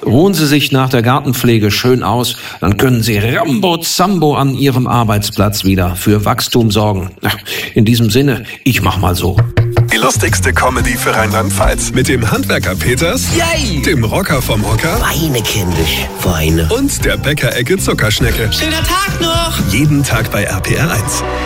ruhen Sie sich nach der Gartenpflege schön aus, dann können Sie Rambo Zambo an Ihrem Arbeitsplatz wieder für Wachstum sorgen. In diesem Sinne, ich mach mal so. Die lustigste Comedy für Rheinland-Pfalz. Mit dem Handwerker Peters, Yay! dem Rocker vom Hocker Weine kindisch, Weine. und der Bäckerecke Zuckerschnecke. Schöner Tag noch! Jeden Tag bei RPR 1.